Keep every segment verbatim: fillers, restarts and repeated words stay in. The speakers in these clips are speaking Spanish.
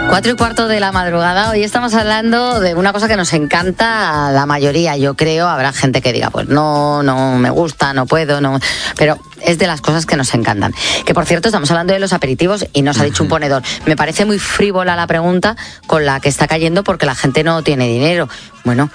Cuatro y cuarto de la madrugada. Hoy estamos hablando de una cosa que nos encanta a la mayoría, yo creo. Habrá gente que diga, pues no, no me gusta, no puedo, no. Pero es de las cosas que nos encantan. Que por cierto, estamos hablando de los aperitivos y nos ha dicho un ponedor. Me parece muy frívola la pregunta con la que está cayendo porque la gente no tiene dinero. Bueno,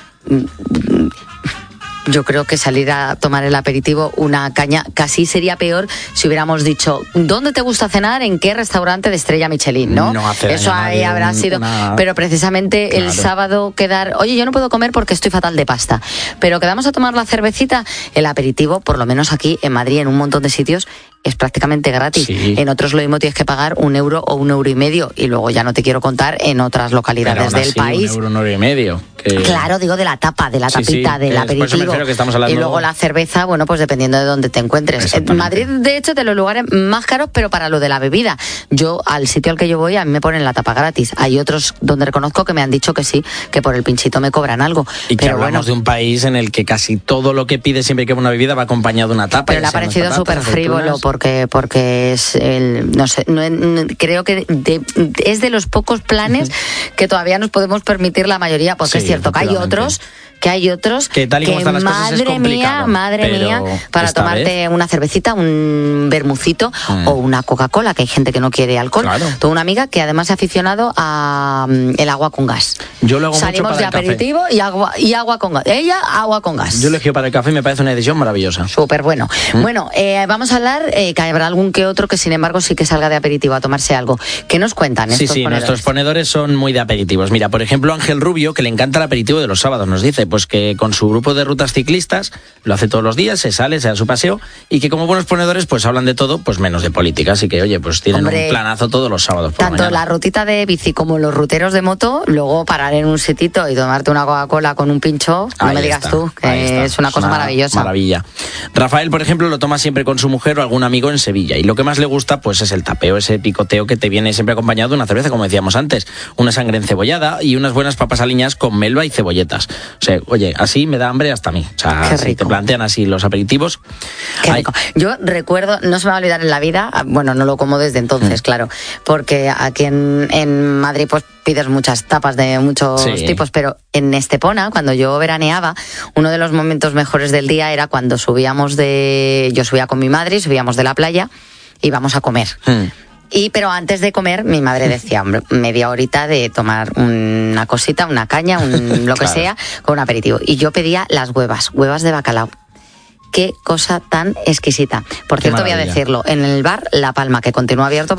yo creo que salir a tomar el aperitivo, una caña, casi sería peor si hubiéramos dicho, ¿dónde te gusta cenar? ¿En qué restaurante de estrella Michelin? ¿No? No hace Eso ahí nadie, habrá un, sido. Una... Pero precisamente claro. El sábado quedar, oye, yo no puedo comer porque estoy fatal de pasta. Pero quedamos a tomar la cervecita, el aperitivo, por lo menos aquí en Madrid, en un montón de sitios, es prácticamente gratis. Sí. En otros lo mismo tienes que pagar un euro o un euro y medio. Y luego ya no te quiero contar en otras localidades del así, país. Un euro, un euro y medio. Que... Claro, digo de la tapa, de la sí, tapita, sí, del aperitivo. Por eso me refiero que estamos hablando... Y luego la cerveza, bueno, pues dependiendo de dónde te encuentres. En Madrid, de hecho, de los lugares más caros, pero para lo de la bebida. Yo, al sitio al que yo voy, a mí me ponen la tapa gratis. Hay otros donde reconozco que me han dicho que sí, que por el pinchito me cobran algo. Y que pero hablamos bueno, de un país en el que casi todo lo que pide siempre que una bebida va acompañado de una tapa. Pero le ha parecido súper frívolo porque, porque es el, no sé, no, no, creo que de, es de los pocos planes que todavía nos podemos permitir la mayoría, porque sí, es cierto que hay otros que hay otros que, tal y como que están las madre cosas, es complicado, mía, madre mía, para tomarte vez... una cervecita, un vermucito mm. o una Coca-Cola, que hay gente que no quiere alcohol. Claro. Tengo una amiga que además se ha aficionado a um, el agua con gas. Yo lo hago Salimos mucho para de aperitivo y agua, y agua con gas. Ella, agua con gas. Yo elegí para el café y me parece una decisión maravillosa. Súper bueno. Mm. Bueno, eh, vamos a hablar, eh, que habrá algún que otro que sin embargo sí que salga de aperitivo a tomarse algo. ¿Qué nos cuentan estos Sí, sí, ponedores? Nuestros ponedores son muy de aperitivos. Mira, por ejemplo, Ángel Rubio, que le encanta el aperitivo de los sábados, nos dice pues que con su grupo de rutas ciclistas lo hace todos los días, se sale, se da su paseo y que como buenos ponedores pues hablan de todo, pues menos de política, así que oye, pues tienen Hombre, un planazo todos los sábados por tanto la mañana. La rutita de bici como los ruteros de moto, luego parar en un sitito y tomarte una Coca-Cola con un pincho, no ahí me digas está, tú, que es una cosa una maravillosa. Maravilla. Rafael, por ejemplo, lo toma siempre con su mujer o algún amigo en Sevilla y lo que más le gusta pues es el tapeo, ese picoteo que te viene siempre acompañado de una cerveza, como decíamos antes, una sangre encebollada y unas buenas papas aliñadas con melva y cebolletas. O sea, oye, así me da hambre hasta a mí. O sea, Qué si rico. te plantean así los aperitivos. Qué rico. Yo recuerdo, no se me va a olvidar en la vida, bueno, no lo como desde entonces, mm. claro, porque aquí en, en Madrid pues pides muchas tapas de muchos sí. tipos, pero en Estepona, cuando yo veraneaba, uno de los momentos mejores del día era cuando subíamos de, yo subía con mi madre, subíamos de la playa, íbamos a comer. Mm. Y pero antes de comer, mi madre decía, hombre, media horita de tomar una cosita, una caña, un lo que claro. sea, con un aperitivo. Y yo pedía las huevas, huevas de bacalao. Qué cosa tan exquisita. Por Qué cierto, maravilla. Voy a decirlo, en el bar La Palma, que continúa abierto,